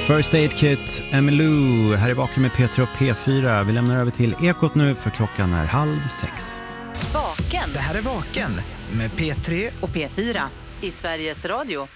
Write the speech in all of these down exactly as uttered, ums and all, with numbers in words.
First Aid Kit, Emmylou, här är Vaken med P tre och P fyra. Vi lämnar över till Ekot nu för klockan är halv sex. Vaken. Det här är Vaken med P tre och P fyra i Sveriges Radio.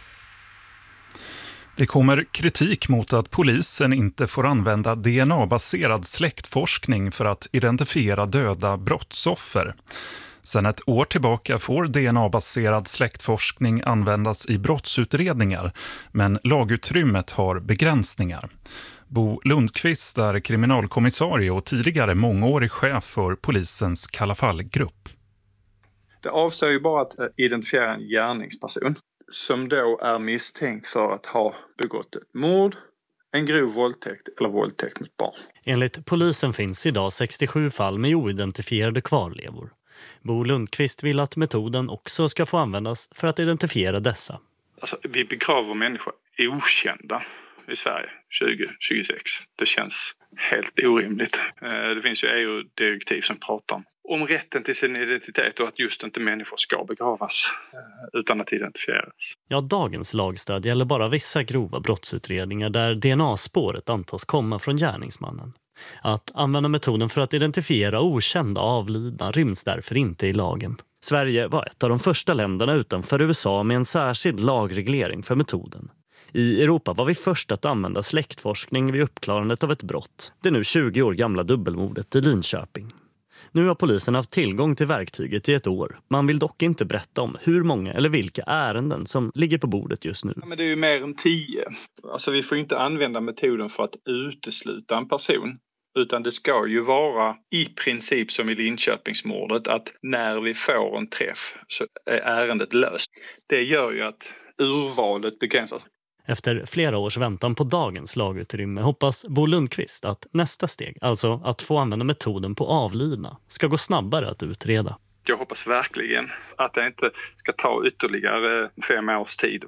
Det kommer kritik mot att polisen inte får använda D N A-baserad släktforskning för att identifiera döda brottsoffer. Sedan ett år tillbaka får D N A-baserad släktforskning användas i brottsutredningar, men lagutrymmet har begränsningar. Bo Lundqvist är kriminalkommissarie och tidigare mångårig chef för polisens Kallafallgrupp. Det avser ju bara att identifiera en gärningsperson som då är misstänkt för att ha begått ett mord, en grov våldtäkt eller våldtäkt mot barn. Enligt polisen finns idag sextiosju fall med oidentifierade kvarlevor. Bo Lundqvist vill att metoden också ska få användas för att identifiera dessa. Alltså, vi begraver människor okända i Sverige tjugo tjugosex. Det känns helt orimligt. Det finns ju E U-direktiv som pratar om, om rätten till sin identitet och att just inte människor ska begravas utan att identifieras. Ja, dagens lagstöd gäller bara vissa grova brottsutredningar där D N A-spåret antas komma från gärningsmannen. Att använda metoden för att identifiera okända avlidna ryms därför inte i lagen. Sverige var ett av de första länderna utanför U S A med en särskild lagreglering för metoden. I Europa var vi först att använda släktforskning vid uppklarandet av ett brott. Det nu tjugo år gamla dubbelmordet i Linköping. Nu har polisen haft tillgång till verktyget i ett år. Man vill dock inte berätta om hur många eller vilka ärenden som ligger på bordet just nu. Ja, men det är ju mer än tio. Alltså vi får inte använda metoden för att utesluta en person. Utan det ska ju vara i princip som i Linköpingsmordet att när vi får en träff så är ärendet löst. Det gör ju att urvalet begränsas. Efter flera års väntan på dagens lagutrymme hoppas Bo Lundqvist att nästa steg, alltså att få använda metoden på avlidna, ska gå snabbare att utreda. Jag hoppas verkligen att det inte ska ta ytterligare fem års tid.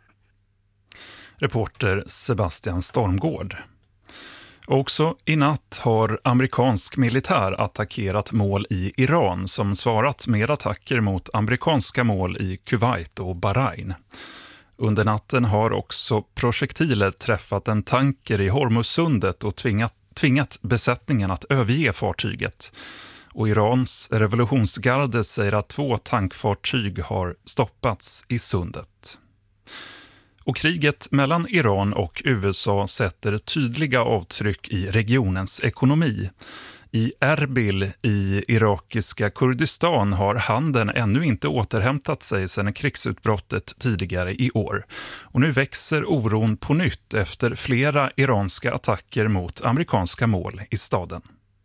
Reporter Sebastian Stormgård. Också i natt har amerikansk militär attackerat mål i Iran som svarat med attacker mot amerikanska mål i Kuwait och Bahrain. Under natten har också projektiler träffat en tanker i Hormuzsundet och tvingat, tvingat besättningen att överge fartyget. Och Irans revolutionsgarde säger att två tankfartyg har stoppats i sundet. Och kriget mellan Iran och U S A sätter tydliga avtryck i regionens ekonomi. I Erbil i irakiska Kurdistan har handeln ännu inte återhämtat sig sedan krigsutbrottet tidigare i år. Och nu växer oron på nytt efter flera iranska attacker mot amerikanska mål i staden.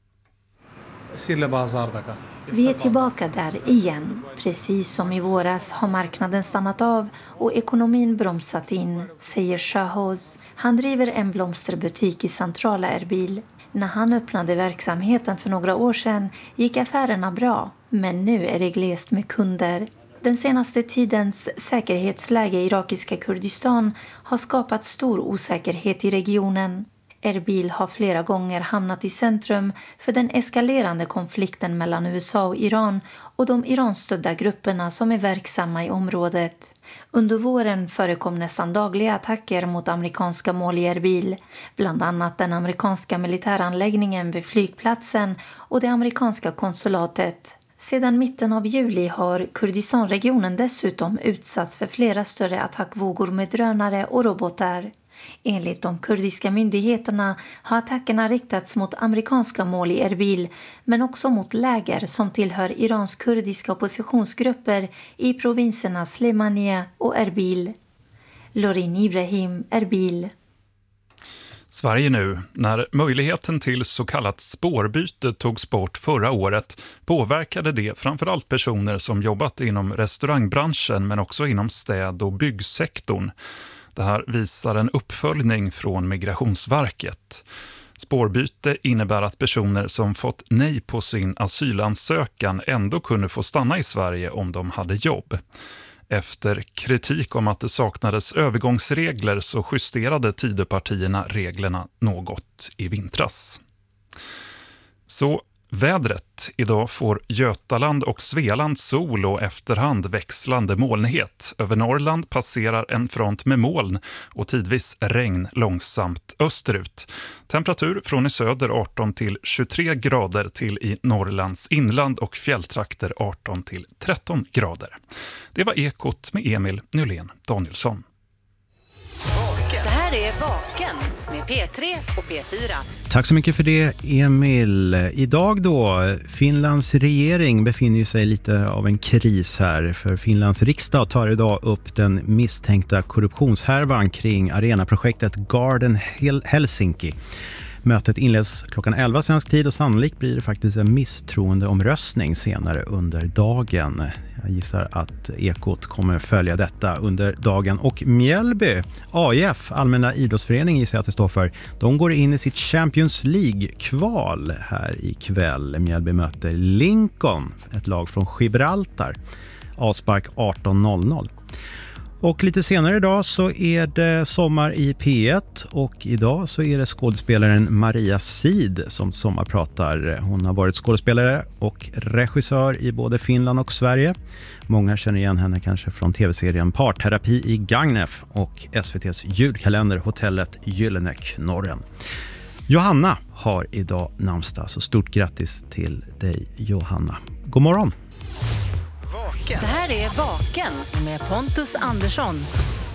Vi är tillbaka där igen. Precis som i våras har marknaden stannat av och ekonomin bromsat in, säger Shahhoz. Han driver en blomsterbutik i centrala Erbil. När han öppnade verksamheten för några år sedan gick affärerna bra, men nu är det glest med kunder. Den senaste tidens säkerhetsläge i irakiska Kurdistan har skapat stor osäkerhet i regionen. Erbil har flera gånger hamnat i centrum för den eskalerande konflikten mellan U S A och Iran och de Iran-stödda grupperna som är verksamma i området. Under våren förekom nästan dagliga attacker mot amerikanska mål i Erbil, bland annat den amerikanska militäranläggningen vid flygplatsen och det amerikanska konsulatet. Sedan mitten av juli har Kurdistan-regionen dessutom utsatts för flera större attackvågor med drönare och robotar. Enligt de kurdiska myndigheterna har attackerna riktats mot amerikanska mål i Erbil, men också mot läger som tillhör Irans kurdiska oppositionsgrupper i provinserna Slemania och Erbil. Lorin Ibrahim, Erbil. Sverige nu. När möjligheten till så kallat spårbyte togs bort förra året påverkade det framförallt personer som jobbat inom restaurangbranschen men också inom städ- och byggsektorn. Det här visar en uppföljning från Migrationsverket. Spårbyte innebär att personer som fått nej på sin asylansökan ändå kunde få stanna i Sverige om de hade jobb. Efter kritik om att det saknades övergångsregler så justerade Tidöpartierna reglerna något i vintras. Så Vädret. Idag får Götaland och Svealand sol och efterhand växlande molnighet. Över Norrland passerar en front med moln och tidvis regn långsamt österut. Temperatur från i söder arton till tjugotre grader till i Norrlands inland och fjälltrakter arton till tretton grader. Det var Ekot med Emil Nylén Danielsson. Det här är Vaken med P tre och P fyra. Tack så mycket för det, Emil. Idag då, Finlands regering befinner sig lite av en kris här. För Finlands riksdag tar idag upp den misstänkta korruptionshärvan kring arenaprojektet Garden Helsinki. Mötet inleds klockan elva svensk tid och sannolikt blir det faktiskt en misstroendeomröstning senare under dagen. Jag gissar att Ekot kommer följa detta under dagen. Och Mjällby, A I F, Allmänna idrottsförening gissar jag att det står för, de går in i sitt Champions League-kval här ikväll. Mjällby möter Lincoln, ett lag från Gibraltar. Avspark arton noll noll. Och lite senare idag så är det sommar i P ett och idag så är det skådespelaren Maria Sid som sommarpratar. Hon har varit skådespelare och regissör i både Finland och Sverige. Många känner igen henne kanske från tv-serien Parterapi i Gagnef och S V T:s julkalender Hotellet Gyllene Knorren. Johanna har idag namnsdag, så stort grattis till dig Johanna. God morgon! Det här är Vaken med Pontus Andersson.